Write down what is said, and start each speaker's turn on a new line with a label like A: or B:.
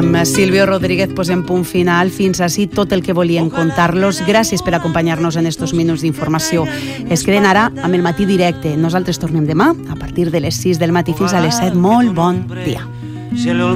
A: Amb Silvio Rodríguez posem punt final. Fins ací tot el que volíem contar-los. Gràcies per acompanyar-nos en estos minuts d'informació. Es queden ara amb el matí directe. Nosaltres tornem demà a partir de les 6 del matí fins a les 7. Molt bon dia.